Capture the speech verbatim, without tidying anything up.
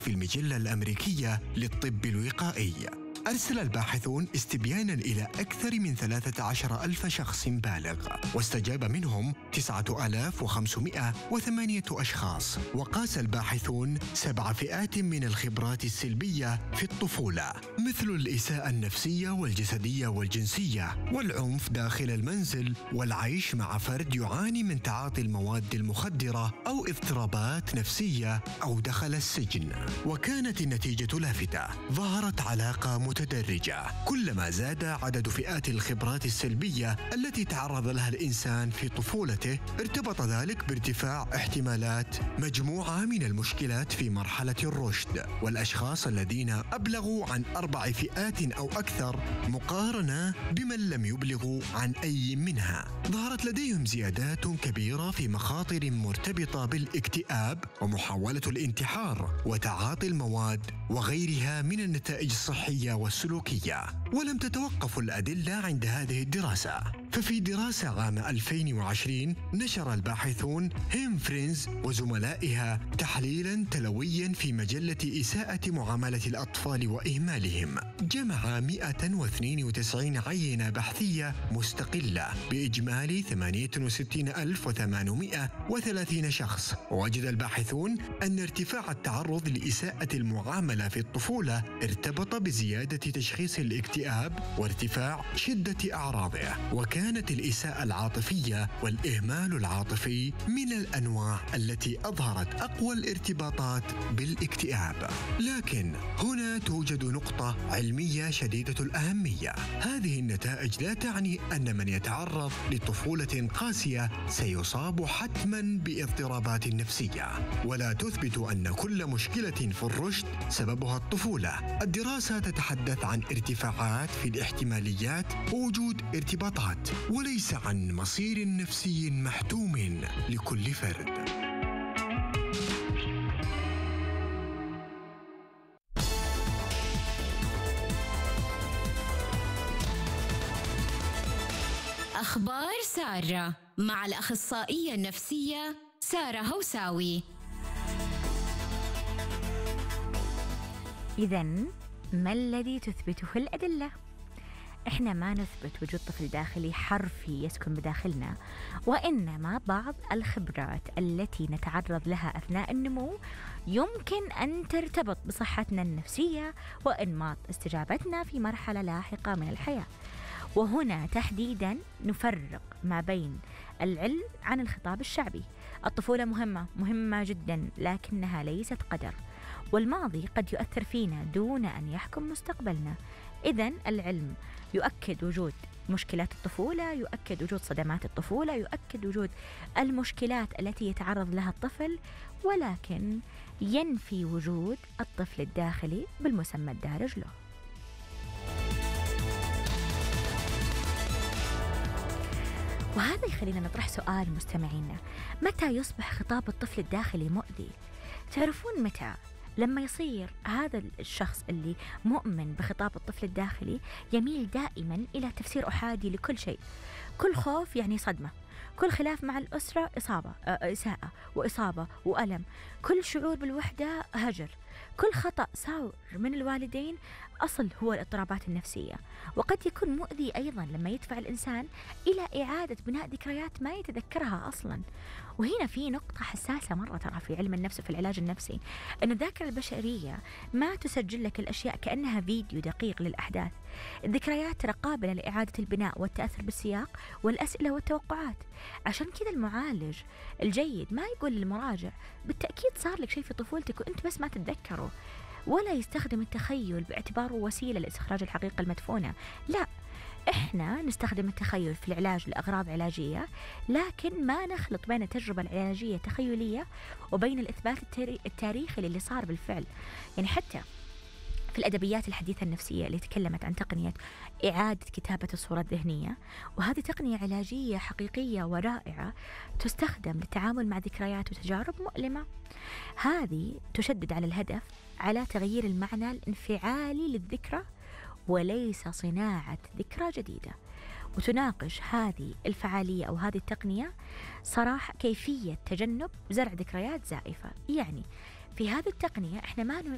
في المجلة الأمريكية للطب الوقائي. أرسل الباحثون استبياناً إلى أكثر من ثلاثة عشر ألف شخص بالغ، واستجاب منهم تسعة آلاف وخمسمائة وثمانية أشخاص. وقاس الباحثون سبع فئات من الخبرات السلبية في الطفولة، مثل الإساءة النفسية والجسدية والجنسية، والعنف داخل المنزل، والعيش مع فرد يعاني من تعاطي المواد المخدرة أو اضطرابات نفسية، أو دخل السجن. وكانت النتيجة لافتة، ظهرت علاقة متدرجة. كلما زاد عدد فئات الخبرات السلبية التي تعرض لها الإنسان في طفولته، ارتبط ذلك بارتفاع احتمالات مجموعة من المشكلات في مرحلة الرشد. والأشخاص الذين أبلغوا عن أربع فئات أو أكثر مقارنة بمن لم يبلغوا عن أي منها، ظهرت لديهم زيادات كبيرة في مخاطر مرتبطة بالاكتئاب ومحاولة الانتحار وتعاطي المواد وغيرها من النتائج الصحية والسلوكية. ولم تتوقف الأدلة عند هذه الدراسة، ففي دراسة عام ألفين وعشرين نشر الباحثون هيمفرينز وزملائها تحليلاً تلوياً في مجلة إساءة معاملة الأطفال وإهمالهم، جمع مئة واثنين وتسعين عينة بحثية مستقلة بإجمالي ثمانية وستين ألف وثمانمائة وثلاثين شخص. ووجد الباحثون أن ارتفاع التعرض لإساءة المعاملة في الطفولة ارتبط بزيادة تشخيص الاكتئاب وارتفاع شدة أعراضه. وكانت الإساءة العاطفية والإهمال العاطفي من الأنواع التي أظهرت أقوى الارتباطات بالاكتئاب. لكن هنا توجد نقطة علمية شديدة الأهمية. هذه النتائج لا تعني أن من يتعرض لطفولة قاسية سيصاب حتماً باضطرابات نفسية، ولا تثبت أن كل مشكلة في الرشد سببها الطفولة. الدراسة تتحدث عن ارتفاعات في الاحتماليات ووجود ارتباطات، وليس عن مصير نفسي محتوم لكل فرد. أخبار سارة مع الأخصائية النفسية سارة هوساوي. إذن ما الذي تثبته الأدلة؟ إحنا ما نثبت وجود طفل داخلي حرفي يسكن بداخلنا، وإنما بعض الخبرات التي نتعرض لها أثناء النمو يمكن أن ترتبط بصحتنا النفسية وإنماط استجابتنا في مرحلة لاحقة من الحياة. وهنا تحديدا نفرق ما بين العلم عن الخطاب الشعبي. الطفولة مهمة مهمة جدا، لكنها ليست قدر، والماضي قد يؤثر فينا دون أن يحكم مستقبلنا. إذن العلم يؤكد وجود مشكلات الطفولة، يؤكد وجود صدمات الطفولة، يؤكد وجود المشكلات التي يتعرض لها الطفل، ولكن ينفي وجود الطفل الداخلي بالمسمى الدارج له. وهذا يخلينا نطرح سؤال مستمعينا: متى يصبح خطاب الطفل الداخلي مؤذي؟ تعرفون متى؟ لما يصير هذا الشخص اللي مؤمن بخطاب الطفل الداخلي يميل دائما إلى تفسير أحادي لكل شيء. كل خوف يعني صدمة، كل خلاف مع الأسرة إصابة إساءة وإصابة وألم، كل شعور بالوحدة هجر، كل خطأ صار من الوالدين أصل هو الاضطرابات النفسية. وقد يكون مؤذي أيضا لما يدفع الإنسان إلى إعادة بناء ذكريات ما يتذكرها أصلا. وهنا في نقطة حساسة مرة ترى في علم النفس وفي العلاج النفسي، أن الذاكرة البشرية ما تسجل لك الأشياء كأنها فيديو دقيق للأحداث. الذكريات ترى قابلة لإعادة البناء والتأثر بالسياق والأسئلة والتوقعات. عشان كذا المعالج الجيد ما يقول للمراجع بالتأكيد صار لك شيء في طفولتك وأنت بس ما تتذكره، ولا يستخدم التخيل باعتباره وسيلة لاستخراج الحقيقة المدفونة. لا، إحنا نستخدم التخيل في العلاج لأغراض علاجية، لكن ما نخلط بين التجربة العلاجية التخيلية وبين الإثبات التاريخي اللي صار بالفعل. يعني حتى في الأدبيات الحديثة النفسية اللي تكلمت عن تقنية إعادة كتابة الصورة الذهنية، وهذه تقنية علاجية حقيقية ورائعة تستخدم للتعامل مع ذكريات وتجارب مؤلمة. هذه تشدد على الهدف، على تغيير المعنى الانفعالي للذكرى وليس صناعة ذكرى جديدة. وتناقش هذه الفعالية أو هذه التقنية صراحة كيفية تجنب زرع ذكريات زائفة. يعني في هذه التقنية احنا ما